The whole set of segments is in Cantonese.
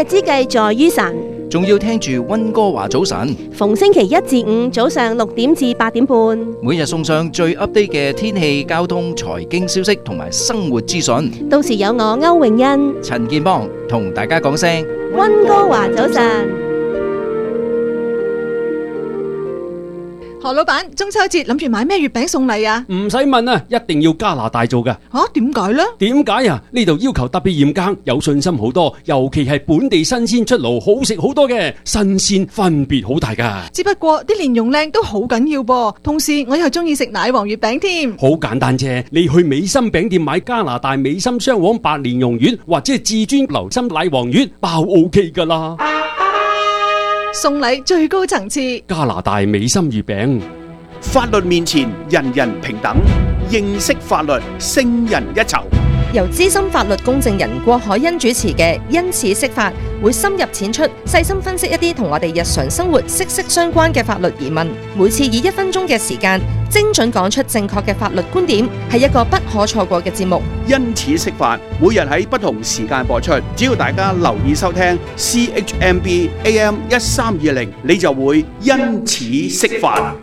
日之計在於晨， 仲要聽住溫哥華早晨， 逢星期一至五早上6點至8點半， 每日送上最 update 嘅天氣、交通、財經消息同埋生活資訊。 到時有我歐永欣、 陳建邦同大家講聲溫哥華早晨。 何老闆，中秋節諗住買咩月餅送禮啊？ 唔使問啊，一定要加拿大做㗎。 點解呢？ 點解啊？呢度要求特別嚴格，有信心好多，尤其係本地新鮮出爐，好食好多嘅，新鮮分別好大㗎。 只不過啲蓮蓉靚都好緊要噃，同時我又中意食奶黃月餅添。 好簡單啫，你去美心餅店買加拿大美心雙黃白蓮蓉月，或者係至尊流心奶黃月，包 OK 㗎啦。 送禮最高層次， 加拿大美心月餅。 法律面前人人平等，認識法律勝人一籌。 由資深法律公證人郭海欣主持嘅因此釋法，會深入淺出，細心分析一啲同我哋日常生活息息相關嘅法律疑問。每次以1分鐘嘅時間，精準講出正確嘅法律觀點，係一個不可錯過嘅節目。 因此釋法，每日喺不同時間播出，只要大家留意收聽 CHMB AM 1320，你就會因此釋法。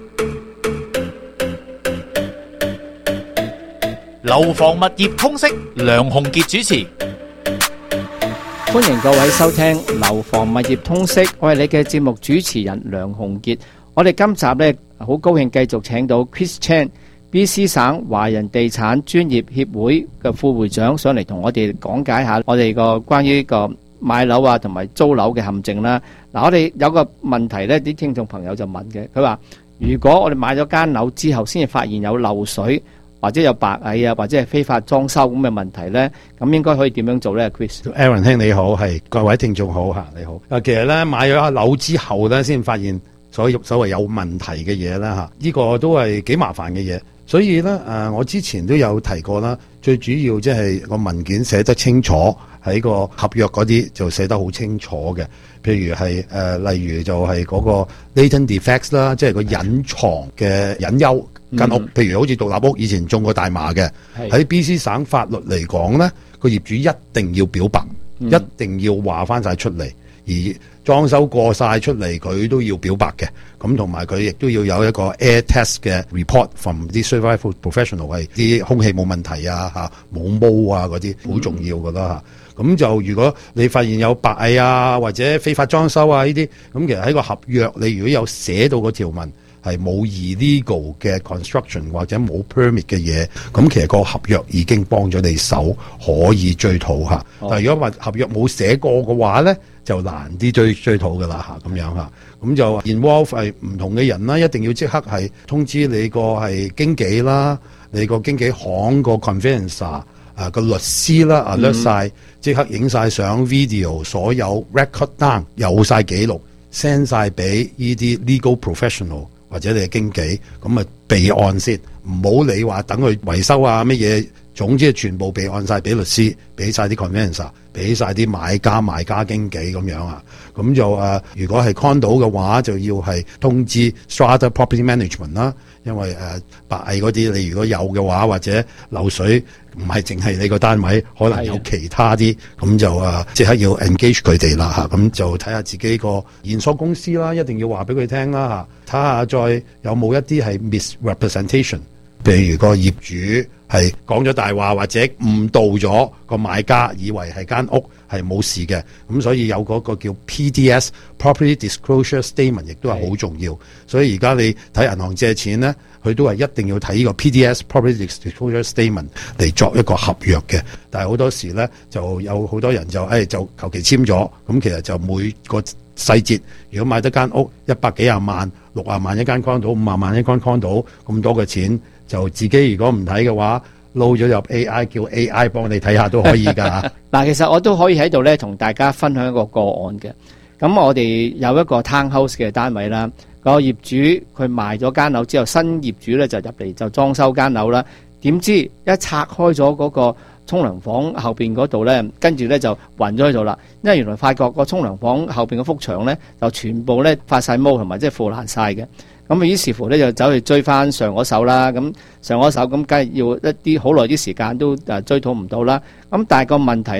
樓房物業通識，梁鴻傑主持。 歡迎各位收聽樓房物業通識，我係你嘅節目主持人梁鴻傑。我哋今集呢，好高興繼續請到 Chris Chan BC 省華人地產專業協會嘅副會長上嚟同我哋講解下我哋個關於個買樓啊同埋租樓嘅陷阱啦。嗱，我哋有個問題呢，啲聽眾朋友就問嘅，佢話如果我哋買咗間樓之後先至發現有漏水，或者有白蟻啊，或者係非法裝修咁嘅問題咧，咁應該可以點樣做咧 ？Chris，Aaron 兄你好，係各位聽眾好嚇，你好。其實咧買咗樓之後咧，先發現所謂有問題嘅嘢啦嚇，呢個都係幾麻煩嘅嘢。所以咧我之前都有提過啦，最主要即係個文件寫得清楚，喺個合約嗰啲就寫得好清楚嘅。譬如係例如就係嗰個 latent defects 啦，即係個隱藏嘅隱憂。間屋，譬如好似獨立屋，以前中過大麻嘅，喺 BC 省法律嚟講咧，個業主一定要表白，一定要話翻晒出嚟，而裝修過晒出嚟，佢都要表白嘅。咁同埋佢亦都要有一個 air test 嘅 report from 啲 certified professional， 係啲空氣冇問題啊，嚇冇毛啊嗰啲，好重要噶啦嚇。咁就如果你發現有白蟻啊，或者非法裝修啊呢啲，咁其實喺個合約你如果有寫到個條文，係冇 illegal 嘅 construction 或者冇 permit 嘅嘢，咁其實個合約已經幫咗你手，可以追討嚇。但係如果話合約冇寫過嘅話咧，就難啲追討㗎啦嚇，咁樣嚇。咁就 involve 係唔同嘅人啦，一定要即刻係通知你個係經紀啦，你個經紀行個 conveyancer 個律師啦，alert 晒，即刻影晒相 video， 所有 record down 有晒記錄 send 晒俾呢啲 legal professional。或者你嘅經紀，咁啊備案先，唔好你話等佢維修啊乜嘢，總之全部備案晒俾律師，俾晒啲 conveyancer， 俾晒啲買家賣家經紀咁樣啊，咁就如果係 condo 嘅話，就要係通知 Strata Property Management 啦，因為白蟻嗰啲你如果有嘅話，或者漏水唔係淨係你個單位，可能有其他啲，咁就即刻要 engage 佢哋啦嚇，咁就睇下自己個驗收公司啦，一定要話俾佢聽啦嚇，睇下再有冇一啲係 misrepresentation， 譬如個業主係講咗大話，或者誤導咗個買家，以為係間屋係冇事嘅，咁所以有嗰個叫 PDS Property Disclosure Statement 亦都係好重要。所以而家你睇銀行借錢咧，佢都係一定要睇呢個 PDS Property Disclosure Statement 嚟作一個合約嘅。但係好多時咧，就有好多人就就求其簽咗，咁其實就每個細節，如果買得間屋100幾廿萬、60萬一間 condo、50萬一間 condo 咁多嘅錢，就自己如果唔睇嘅話，撈咗入 AI， 叫 AI 幫你睇下都可以㗎。 嗱，其實我都可以喺度咧同大家分享一個個案嘅。咁我哋有一個 townhouse 嘅單位啦，個業主佢賣咗間樓之後，新業主咧就入嚟就裝修間樓啦。點知一拆開咗嗰個沖涼房後邊嗰度咧，跟住咧就暈咗喺度啦。因為原來發覺個沖涼房後邊嗰幅牆咧就全部咧發晒毛同埋即係腐爛晒嘅。咁於是乎咧就走去追翻上嗰手啦。咁上嗰手咁梗係要一啲好耐啲時間都追討唔到啦。咁但係個問題咧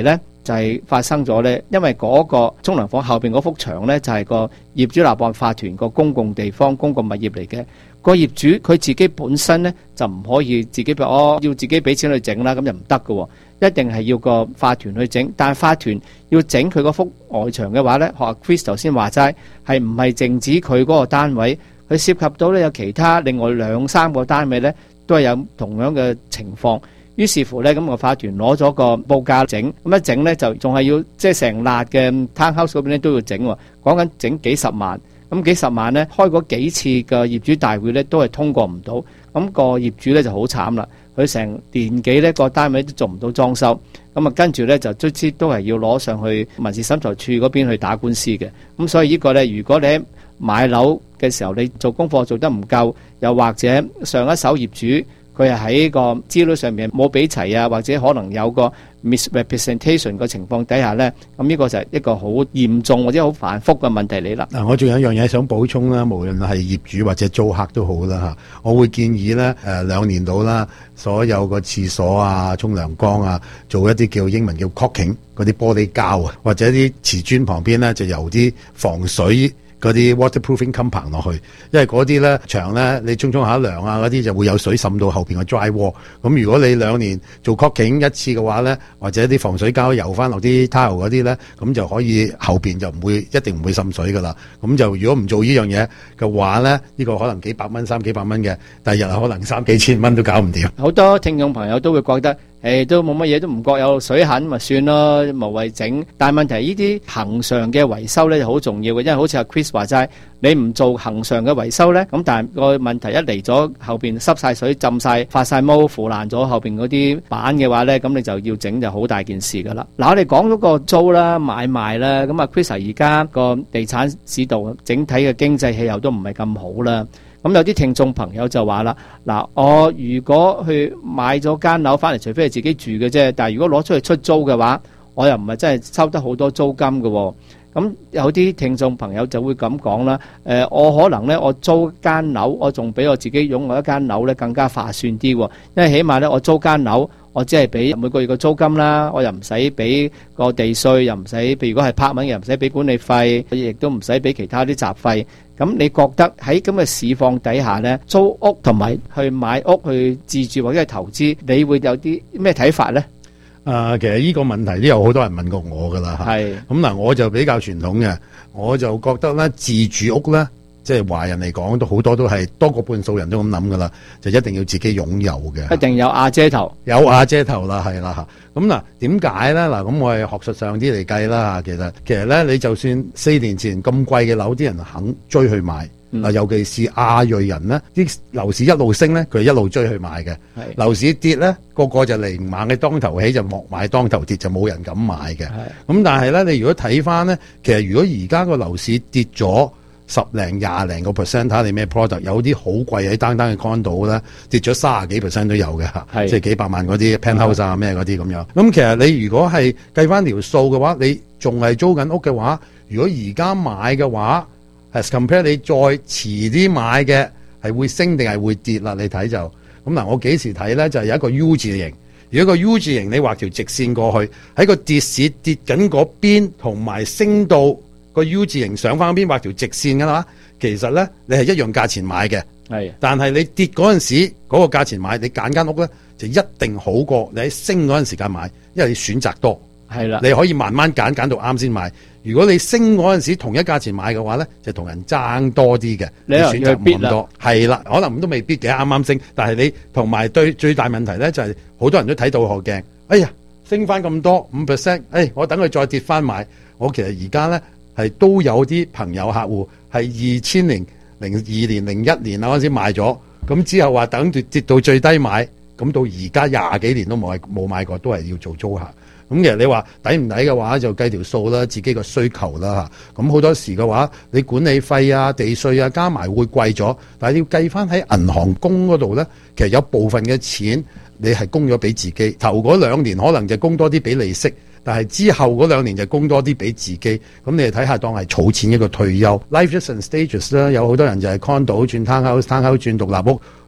就係發生咗呢，因為嗰個沖涼房後邊嗰幅牆呢，就係個業主立案法團個公共地方、公共物業嚟嘅。個業主佢自己本身呢，就唔可以自己要自己俾錢去整啦，咁就唔得㗎，一定係要個法團去整。但係法團要整佢嗰幅外牆嘅話呢，學阿 Chris 頭先話齋，係唔係淨止佢嗰個單位，佢涉及到呢有其他另外2-3個單位呢，都係有同樣嘅情況。於是乎呢，咁個法團攞咗個報價整，咁一整呢，就仲係要即係成辣嘅 townhouse 嗰邊呢都要整喎，講緊整幾十萬。咁幾十萬呢，開過幾次嘅業主大會呢，都係通過唔到。咁個業主呢就好慘啦，佢成年幾呢個單位都做唔到裝修。咁啊跟住呢，就卒之都係要攞上去民事審裁處嗰邊去打官司嘅。咁所以呢個呢，如果你喺買樓嘅時候你做功課做得唔夠，又或者上一手業主佢係喺個資料上面冇俾齊啊，或者可能有個 misrepresentation 嘅情況底下呢，咁呢個就係一個好嚴重或者好繁複嘅問題嚟啦。 我仲有一樣嘢想補充啦，無論係業主或者租客都好啦嚇，我會建議呢2年到啦，所有個廁所啊、沖涼缸啊，做一啲叫英文叫 caulking 嗰啲玻璃膠啊，或者啲瓷磚旁邊呢，就由啲防水嗰啲 waterproofing compound 落去，因為嗰啲咧牆咧你沖下涼啊嗰啲就會有水滲到後邊個 dry wall。咁如果你2年做 caulking 一次嘅話咧，或者啲防水膠油翻落啲 tile 嗰啲咧，咁就可以後邊就一定唔會滲水噶啦。咁就如果唔做呢樣嘢嘅話咧，呢個可能幾百蚊、300幾百蚊嘅，第日可能3幾千蚊都搞唔掂。 好多聽眾朋友都會覺得，都冇乜嘢，都唔覺有水痕，咪算咯，無謂整。但係問題呢啲恆常嘅維修咧就好重要嘅，因為好似阿 Chris 話齋，你唔做恆常嘅維修咧，咁但係個問題一嚟咗後邊濕晒水、浸晒、發晒毛、腐爛咗後邊嗰啲板嘅話咧，咁你就要整就好大件事噶啦。嗱，我哋講嗰個租啦、買賣啦，咁啊 Chris 而家個地產市道整體嘅經濟氣候都唔係咁好啦。咁有啲聽眾朋友就話啦，嗱，我如果去買咗間樓翻嚟，除非係自己住嘅啫，但係如果攞出去出租嘅話，我又唔係真係收得好多租金嘅。咁有啲聽眾朋友就會咁講啦，我可能呢，我租間樓，我仲比我自己擁有一間樓呢更加划算啲，因為起碼呢，我租間樓，我只係俾每個月嘅租金啦，我又唔使俾個地稅，又唔使，譬如如果係拍文又唔使俾管理費，亦都唔使俾其他啲雜費。咁你覺得喺咁嘅市況底下呢，租屋同埋去買屋去自住或者係投資，你會有啲咩睇法呢？ 其實呢個問題都有好多人問過我噶啦。係咁嗱，我就比較傳統嘅，我就覺得咧自住屋咧，即係華人嚟講都好多都係多過半數人都咁諗噶啦，就一定要自己擁有嘅， 一定有阿姐頭， 有阿姐頭啦，係啦嚇。咁嗱，點解咧？嗱，咁我係學術上啲嚟計啦嚇。其實咧，你就算4年前咁貴嘅樓，啲人肯追去買。嗱，尤其是亞裔人咧，啲樓市一路升咧，佢一路追去買嘅。樓市跌咧，個個就嚟唔猛嘅當頭起就莫買當頭跌，就冇人敢買嘅。咁但係咧，你如果睇翻咧，其實如果而家個樓市跌咗10零20零個 percent， 睇下你咩 product， 有啲好貴喺單嘅 condo 咧，跌咗30幾%都有嘅，即係幾百萬嗰啲 penthouse 啊咩嗰啲咁樣。咁其實你如果係計翻條數嘅話，你仲係租緊屋嘅話，如果而家買嘅話，as compare 你再遲啲買嘅係會升定係會跌啦？你睇就咁嗱，我幾時睇咧？就係有一個 U 字形，如果個 U 字形你畫條直線過去，喺個跌市跌緊嗰邊，同埋升到個 U 字形上翻邊畫條直線噶啦，其實咧你係一樣價錢買嘅，但係你跌嗰陣時嗰個價錢買，你揀間屋咧就一定好過你喺升嗰陣時間買，因為你選擇多，你可以慢慢揀到啱先買。如果你升嗰陣時同一價錢買嘅話咧，就同人爭多啲嘅，你選擇冇咁多，係啦，可能都未必嘅，啱啱升，但係你同埋對最大問題咧就係好多人都睇到後鏡，哎呀升翻咁多5%，我等佢再跌翻買。我其實而家咧係都有啲朋友客戶係2002年、01年啊嗰陣時買咗，咁之後話等住跌到最低買，咁到而家20幾年都冇買過，都係要做租客。咁其實你話抵唔抵嘅話，就計條數啦，自己個需求啦嚇。咁好多時嘅話，你管理費啊、地稅啊加埋會貴咗，但係你要計翻喺銀行供嗰度咧，其實有部分嘅錢你係供咗俾自己。頭嗰2年可能就供多啲俾利息，但係之後嗰2年就供多啲俾自己。咁你哋睇下當係儲錢一個退休。Life just and stages 啦，有好多人就係 condo 轉 townhouse 轉獨立屋，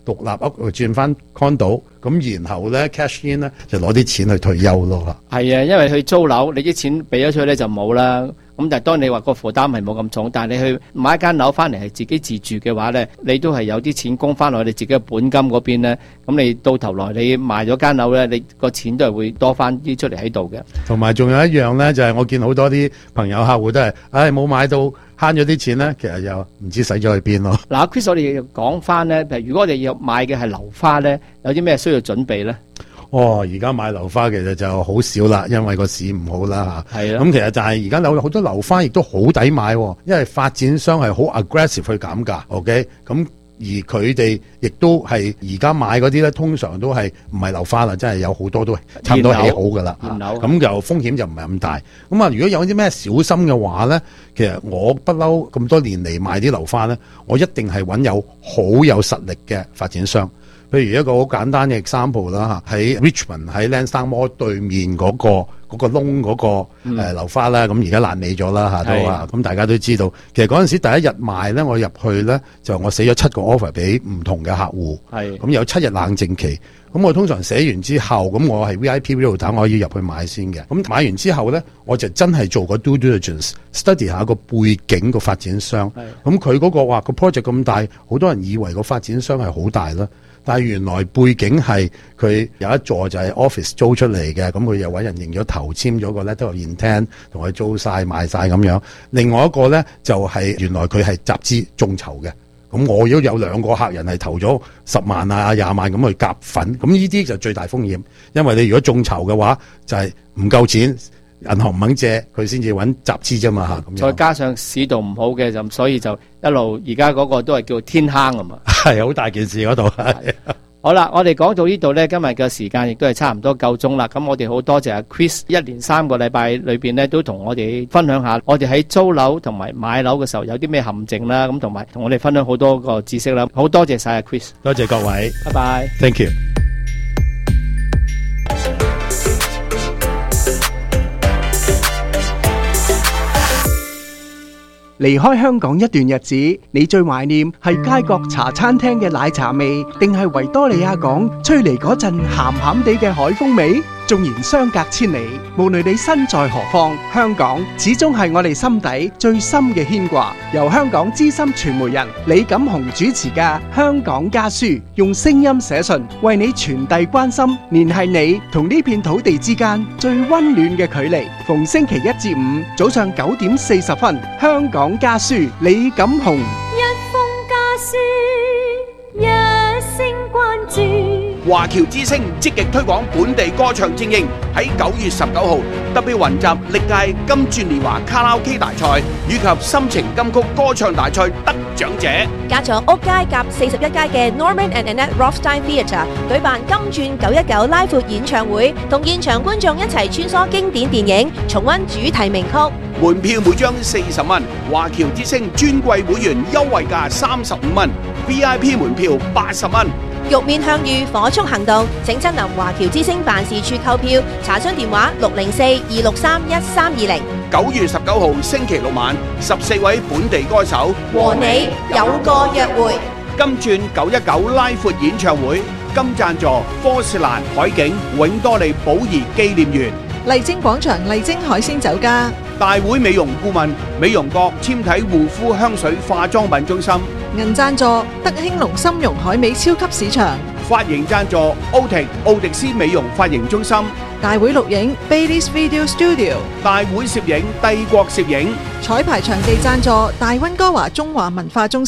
獨立屋轉翻 condo， 咁然後咧 cash in 咧就攞啲錢去退休咯。 係啊，因為去租樓，你啲錢俾咗出去咧就冇啦。咁但係當你話個負擔係冇咁重，但係你去買一間樓翻嚟係自己自住嘅話咧，你都係有啲錢供翻落你自己嘅本金嗰邊咧。咁你到頭來你賣咗間樓咧，你個錢都係會多翻啲出嚟喺度嘅。 同埋仲有一樣咧，就係我見好多啲朋友客戶都係，冇買到慳咗啲錢咧，其實又唔知使咗去邊咯。 嗱，Chris， 我哋講翻咧，譬如如果我哋要買嘅係樓花咧，有啲咩需要準備咧？ 而家買樓花其實就好少啦，因為個市唔好啦嚇。 係啊， 咁其實就係而家有好多樓花亦都好抵買，因為發展商係好 aggressive 去減價。OK， 咁而佢哋亦都係而家買嗰啲咧，通常都係唔係樓花啦，真係有好多都差唔多起好噶啦。咁就風險就唔係咁大。咁啊，如果有啲咩小心嘅話咧，其實我不嬲咁多年嚟買啲樓花咧，我一定係揾有好有實力嘅發展商。譬如一個好簡單嘅 example 啦，喺 Richmond 喺 Lansdowne Mall 對面嗰個窿嗰個樓花啦，咁而家爛尾咗啦嚇都啊，咁大家都知道。其實嗰陣時第一日賣咧，我入去咧就我寫咗7個 offer 俾唔同嘅客戶，咁有7日冷靜期。咁我通常寫完之後，咁我係 VIP 呢度等，我要入去買先嘅。咁買完之後咧，我就真係做個 due diligence，study 下個背景個發展商。咁佢嗰個話個 project 咁大，好多人以為個發展商係好大啦。但係原來背景係佢有一座就係 office 租出嚟嘅，咁佢又揾人認咗頭，簽咗個 letter of intent，同佢租晒賣晒咁樣。另外一個咧就係原來佢係集資眾籌嘅，咁我如果有2個客人係投咗10萬啊20萬咁去夾份，咁呢啲就最大風險，因為你如果眾籌嘅話就係唔夠錢。銀行唔肯借，佢先至揾集資啫嘛嚇。咁再加上市道唔好嘅，就所以就一路而家嗰個都係叫天坑啊嘛。 係好大件事嗰度。 好啦，我哋講到呢度呢，今日嘅時間亦都係差唔多夠鐘啦。咁我哋好多謝阿 Chris，一連3個禮拜裏邊呢，都同我哋分享下我哋喺租樓同埋買樓嘅時候有啲咩陷阱啦。咁同埋同我哋分享好多個知識啦。好多謝晒阿 Chris， 多謝各位， 拜拜 ，Thank you。 離開香港一段日子，你最懷念係街角茶餐廳嘅奶茶味，定係維多利亞港吹嚟嗰陣鹹鹹地嘅海風味？縱然相隔千里，無論你身在何方，香港始終係我哋心底最深嘅牽掛。由香港資深傳媒人李錦雄主持嘅《香港家書》，用聲音寫信，為你傳遞關心，聯繫你同呢片土地之間最溫暖嘅距離。逢星期1至5早上9點40分，《香港家書》李錦雄。 一封家書，一聲關注。 華僑之聲積極推廣本地歌唱精英，喺9月19號特別雲集歷屆金鑽年華卡拉 OK 大賽以及心情金曲歌唱大賽得獎者， 加咗屋街夾41街嘅 Norman and Annette Rothstein Theatre 舉辦金鑽919拉闊演唱會，同現場觀眾一齊穿梭經典電影，重溫主題名曲。 門票每張40蚊，華僑之聲尊貴會員優惠價35蚊 ，VIP 門票80蚊。 玉面向隅，火速行動！請親臨華僑之聲辦事處購票，查詢電話604-263-1320。 9月19號星期六晚，14位本地歌手和你有個約會。 金鑽919拉闊演唱會，金贊助科士蘭海景永多利寶儀紀念園。 麗晶廣場麗晶海鮮酒家， 大會美容顧問美容閣纖體護膚香水化妝品中心， 銀贊助德興隆參茸海味超級市場， 髮型贊助奧迪斯美容髮型中心， 大會錄影 Baileys Video Studio， 大會攝影帝國攝影， 彩排場地贊助大溫哥華中華文化中心。